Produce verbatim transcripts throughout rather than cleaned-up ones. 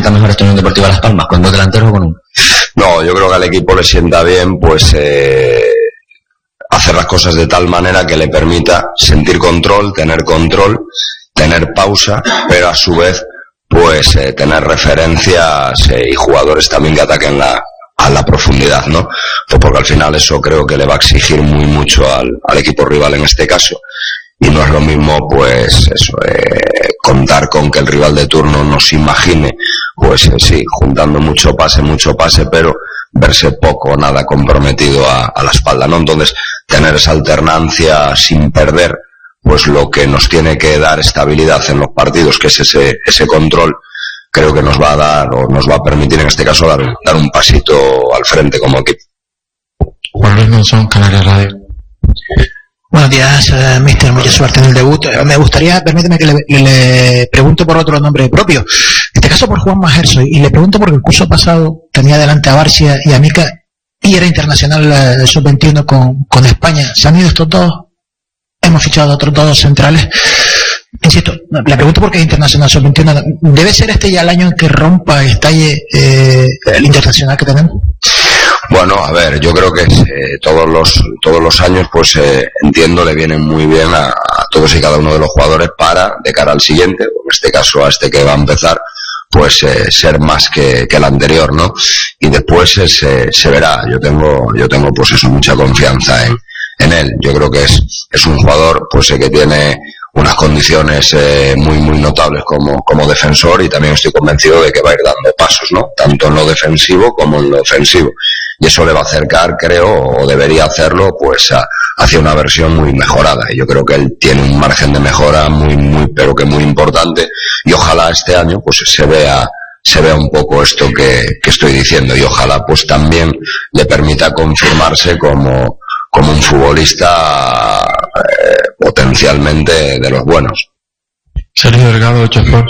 sienta mejor esta Unión Deportiva Las Palmas, con dos delanteros o con uno? No, yo creo que al equipo le sienta bien, pues, eh, hacer las cosas de tal manera que le permita sentir control, tener control, tener pausa, pero a su vez, pues, eh, tener referencias eh, y jugadores también que ataquen la, a la profundidad, ¿no? Pues porque al final eso creo que le va a exigir muy mucho al, al equipo rival en este caso. Y no es lo mismo, pues, eso, eh, contar con que el rival de turno nos imagine, pues eh, sí, juntando mucho pase, mucho pase, pero verse poco o nada comprometido a, a la espalda, ¿no? Entonces, tener esa alternancia sin perder, pues lo que nos tiene que dar estabilidad en los partidos, que es ese, ese control, creo que nos va a dar, o nos va a permitir en este caso, dar, dar un pasito al frente como equipo. Juan Luis Monzón, Canarias Radio. Buenos días, uh, mister, mucha suerte en el debut. Me gustaría, permíteme que le, le pregunto por otro nombre propio, en este caso por Juan Majerso, y le pregunto porque el curso pasado tenía delante a Barcia y a Mica y era internacional uh, sub veintiuno con, con España. ¿Se han ido estos dos? Hemos fichado a otros dos centrales. Insisto, le pregunto porque es internacional sub veintiuno. ¿Debe ser este ya el año en que rompa, estalle eh, el internacional que tenemos? Bueno, a ver, yo creo que eh, todos los todos los años, pues eh, entiendo, le vienen muy bien a, a todos y cada uno de los jugadores para, de cara al siguiente, en este caso a este que va a empezar, pues eh, ser más que, que el anterior, ¿no? Y después eh, se, se verá. Yo tengo yo tengo pues eso, mucha confianza en, en él. Yo creo que es es un jugador, pues eh, que tiene unas condiciones eh, muy muy notables como como defensor, y también estoy convencido de que va a ir dando pasos, ¿no? Tanto en lo defensivo como en lo ofensivo. Y eso le va a acercar, creo, o debería hacerlo, pues a, hacia una versión muy mejorada. Y yo creo que él tiene un margen de mejora muy, muy, pero que muy importante. Y ojalá este año, pues se vea, se vea un poco esto que, que estoy diciendo. Y ojalá, pues también le permita confirmarse como, como un futbolista eh, potencialmente de los buenos. Sergio Delgado, Chefort.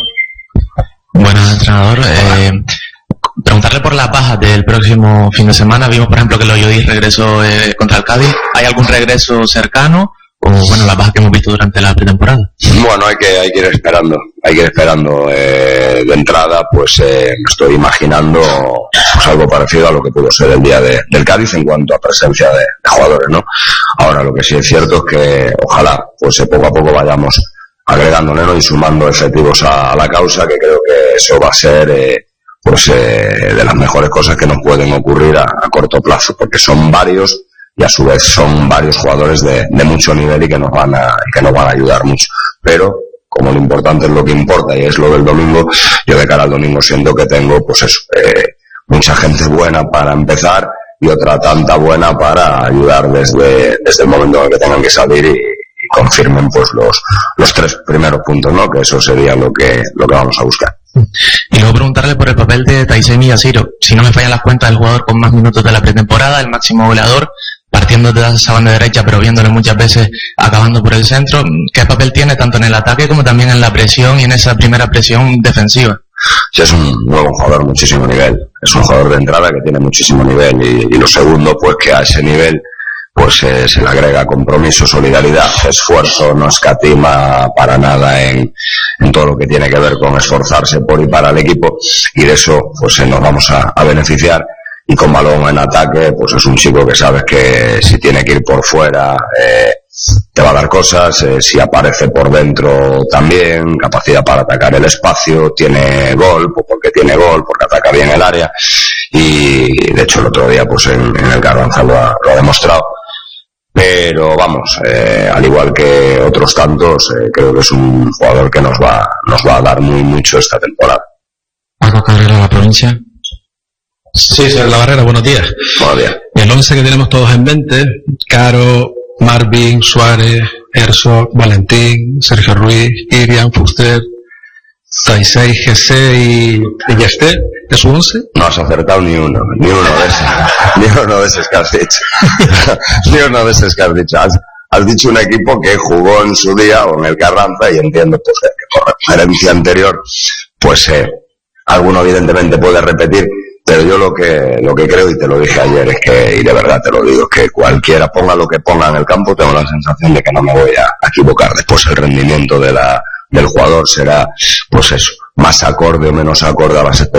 Buenas, entrenador. Eh, preguntarle por las bajas del próximo fin de semana. Vimos, por ejemplo, que el Oyodis regresó eh, contra el Cádiz. ¿Hay algún regreso cercano? O, bueno, las bajas que hemos visto durante la pretemporada. Bueno, hay que, hay que ir esperando. Hay que ir esperando. Eh, de entrada, pues eh, me estoy imaginando pues, algo parecido a lo que pudo ser el día de, del Cádiz en cuanto a presencia de, de jugadores, ¿no? Ahora, lo que sí es cierto es que ojalá, pues eh, poco a poco vayamos agregándole, ¿no? Y sumando efectivos a, a la causa, que creo que eso va a ser... Eh, pues eh, de las mejores cosas que nos pueden ocurrir a, a corto plazo, porque son varios y a su vez son varios jugadores de, de mucho nivel y que nos van a que nos van a ayudar mucho. Pero como lo importante es lo que importa y es lo del domingo, yo de cara al domingo siento que tengo pues eso, eh, mucha gente buena para empezar y otra tanta buena para ayudar desde desde el momento en el que tengan que salir y, y confirmen pues los los tres primeros puntos, ¿no? Que eso sería lo que lo que vamos a buscar. Y luego preguntarle por el papel de Taisei Miyashiro. Si no me fallan las cuentas, el jugador con más minutos de la pretemporada, el máximo goleador, partiendo de esa banda derecha, pero viéndole muchas veces acabando por el centro. ¿Qué papel tiene tanto en el ataque como también en la presión y en esa primera presión defensiva? Sí, es un nuevo jugador, muchísimo nivel. Es un jugador de entrada que tiene muchísimo nivel y, y lo segundo, pues que a ese nivel pues eh, se le agrega compromiso, solidaridad, esfuerzo, no escatima para nada en, en todo lo que tiene que ver con esforzarse por y para el equipo, y de eso pues eh, nos vamos a, a beneficiar. Y con balón en ataque, pues es un chico que sabes que si tiene que ir por fuera eh, te va a dar cosas, eh, si aparece por dentro también, capacidad para atacar el espacio, tiene gol, pues porque tiene gol, porque ataca bien el área, y de hecho el otro día pues en, en el Carranza lo ha, lo ha demostrado. Pero vamos, eh, al igual que otros tantos, eh, creo que es un jugador que nos va nos va a dar muy mucho esta temporada. Paco Carrera, La Provincia. Sí, señor La Barrera, buenos días. Buenos días. El once que tenemos todos en mente: Caro, Marvin, Suárez, Herzog, Valentín, Sergio Ruiz, Irian, Fuster, Taisei, G C y, y Yester. ¿Es su once? No has acertado ni uno, ni uno de esos, ni uno de esos que has dicho. Ni uno de esos que has dicho. Has, has dicho un equipo que jugó en su día o en el Carranza, y entiendo pues que por referencia anterior, pues eh, alguno evidentemente puede repetir. Pero yo lo que lo que creo, y te lo dije ayer, es que, y de verdad te lo digo, que cualquiera ponga lo que ponga en el campo, tengo la sensación de que no me voy a, a equivocar. Después el rendimiento de la del jugador será, pues eso, más acorde o menos acorde a las expectativas